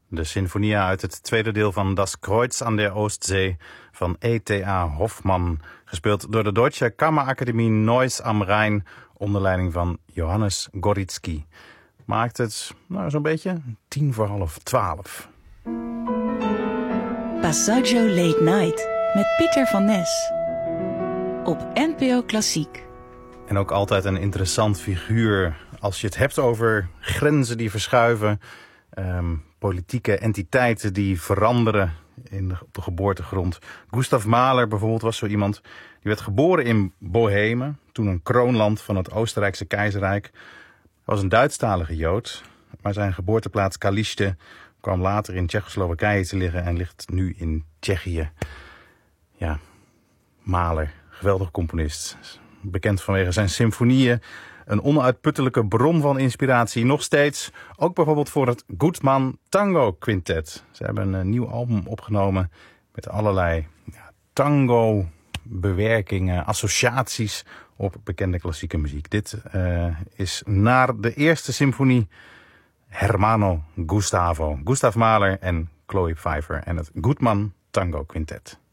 De sinfonia uit het tweede deel van Das Kreuz an der Ostsee van E.T.A. Hoffmann, gespeeld door de Deutsche Kammerakademie Neuss am Rhein onder leiding van Johannes Gorizki. Maakt het zo'n beetje 11:10. Passaggio Late Night met Pieter van Nes op NPO Klassiek. En ook altijd een interessant figuur als je het hebt over grenzen die verschuiven, politieke entiteiten die veranderen op de geboortegrond. Gustav Mahler bijvoorbeeld was zo iemand. Die werd geboren in Bohemen, toen een kroonland van het Oostenrijkse keizerrijk. Hij was een Duitsstalige Jood, maar zijn geboorteplaats Kalište kwam later in Tsjechoslowakije te liggen en ligt nu in Tsjechië. Ja, Mahler, geweldig componist. Bekend vanwege zijn symfonieën. Een onuitputtelijke bron van inspiratie. Nog steeds. Ook bijvoorbeeld voor het Gutmann Tango Quintet. Ze hebben een nieuw album opgenomen met allerlei tango-bewerkingen, associaties op bekende klassieke muziek. Dit is naar de eerste symfonie Hermano Gustavo. Gustav Mahler en Chloe Pfeiffer en het Gutmann Tango Quintet.